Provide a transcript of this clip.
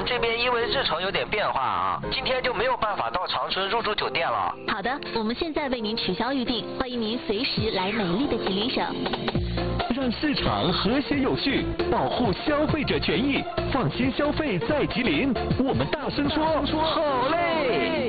这边因为日程有点变化啊，今天就没有办法到长春入住酒店了。 好的，我们现在为您取消预订，欢迎您随时来美丽的吉林省。 让市场和谐有序，保护消费者权益，放心消费在吉林。我们大声说，好嘞！